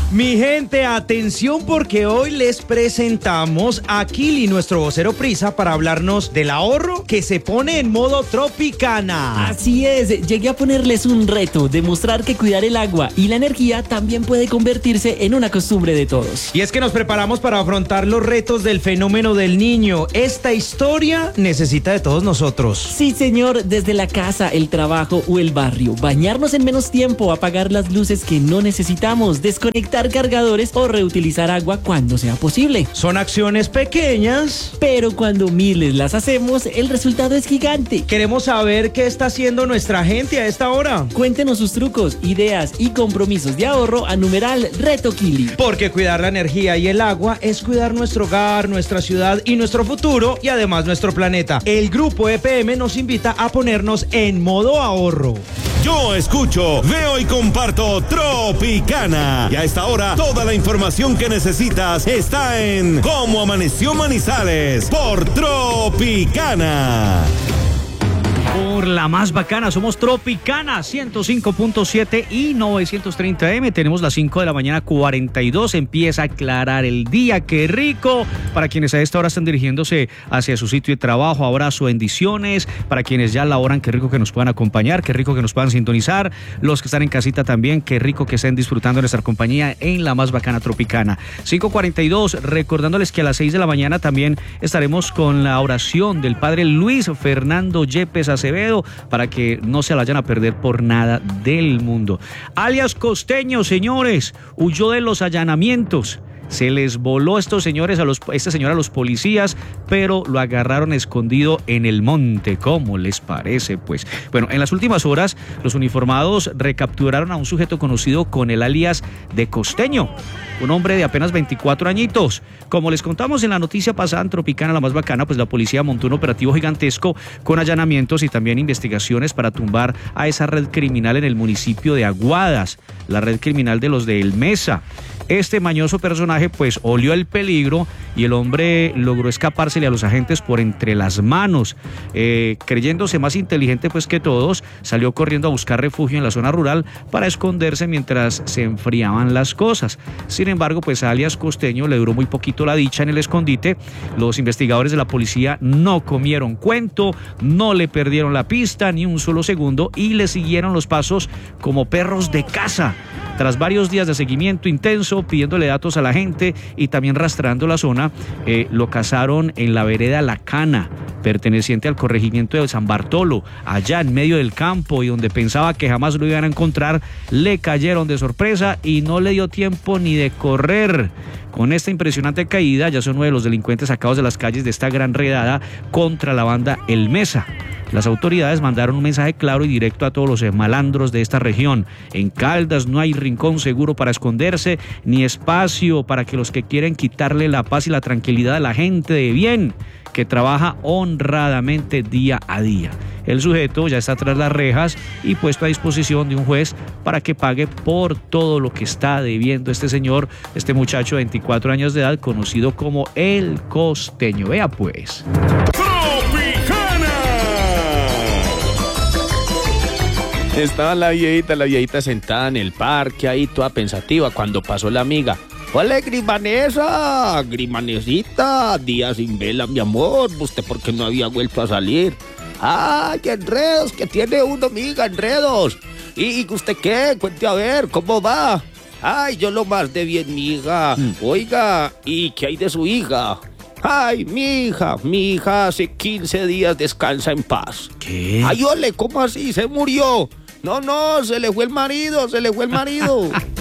Mi gente, atención porque hoy les presentamos a Kili, nuestro vocero prisa, para hablarnos del ahorro que se pone en modo Tropicana. Así es, llegué a ponerles un reto, demostrar que cuidar el agua y la energía también puede convertirse en una costumbre de todos. Y es que nos preparamos para afrontar los retos del fenómeno del niño. Esta historia necesita de todos nosotros. Sí, señor, desde la casa, el trabajo o el barrio. Bañarnos en menos tiempo, apagar las luces que no necesitamos, desconectar cargadores o reutilizar agua cuando sea posible. Son acciones pequeñas, pero cuando miles las hacemos, el resultado es gigante. Queremos saber qué está haciendo nuestra gente a esta hora. Cuéntenos sus trucos, ideas y compromisos de ahorro a numeral Reto Kili. Porque cuidar la energía y el agua es cuidar nuestro hogar, nuestra ciudad y nuestro futuro, y además nuestro planeta. El grupo EPM nos invita a ponernos en modo ahorro. Yo escucho, veo y comparto Tropicana. Y a esta hora, toda la información que necesitas está en Cómo Amaneció Manizales por Tropicana. Por la más bacana, somos Tropicana 105.7 y 930M. Tenemos las 5 de la mañana 42. Empieza a aclarar el día. ¡Qué rico! Para quienes a esta hora están dirigiéndose hacia su sitio de trabajo, abrazo, bendiciones. Para quienes ya laboran, qué rico que nos puedan acompañar, qué rico que nos puedan sintonizar. Los que están en casita también, qué rico que estén disfrutando de nuestra compañía en la más bacana Tropicana. 5:42, recordándoles que a las 6 de la mañana también estaremos con la oración del padre Luis Fernando Yepes Acevedo, para que no se la vayan a perder por nada del mundo. Alias Costeño, señores, huyó de los allanamientos. Se les voló este señor a los policías, pero lo agarraron escondido en el monte. ¿Cómo les parece, pues? Bueno, en las últimas horas, los uniformados recapturaron a un sujeto conocido con el alias de Costeño, un hombre de apenas 24 añitos. Como les contamos en la noticia pasada en Tropicana, la más bacana, pues la policía montó un operativo gigantesco con allanamientos y también investigaciones para tumbar a esa red criminal en el municipio de Aguadas, la red criminal de los de El Mesa. Este mañoso personaje pues olió el peligro y el hombre logró escapársele a los agentes por entre las manos. Creyéndose más inteligente pues que todos, salió corriendo a buscar refugio en la zona rural para esconderse mientras se enfriaban las cosas. Sin embargo, pues a alias Costeño le duró muy poquito la dicha en el escondite. Los investigadores de la policía no comieron cuento, no le perdieron la pista ni un solo segundo y le siguieron los pasos como perros de caza. Tras varios días de seguimiento intenso, pidiéndole datos a la gente y también rastreando la zona, lo cazaron en la vereda La Cana, perteneciente al corregimiento de San Bartolo, allá en medio del campo, y donde pensaba que jamás lo iban a encontrar, le cayeron de sorpresa y no le dio tiempo ni de correr. Con esta impresionante caída, ya son 9 los delincuentes sacados de las calles de esta gran redada contra la banda El Mesa. Las autoridades mandaron un mensaje claro y directo a todos los malandros de esta región. En Caldas no hay rincón seguro para esconderse, ni espacio para que los que quieren quitarle la paz y la tranquilidad a la gente de bien, que trabaja honradamente día a día. El sujeto ya está tras las rejas y puesto a disposición de un juez para que pague por todo lo que está debiendo este señor, este muchacho de 24 años de edad, conocido como El Costeño. Vea pues. Estaba la viejita sentada en el parque ahí toda pensativa cuando pasó la amiga. ¡Hola, Grimanesa! Grimanesita, días sin vela, mi amor. ¿Usted por qué no había vuelto a salir? ¡Ay, qué enredos que tiene uno, amiga, enredos! ¿Y usted qué? Cuente a ver, ¿cómo va? ¡Ay, yo lo más de bien, mi hija! Oiga, ¿y qué hay de su hija? ¡Ay, mi hija hace 15 días descansa en paz! ¿Qué? ¡Ay, ole, ¿cómo así? ¿Se murió? No, se le fue el marido.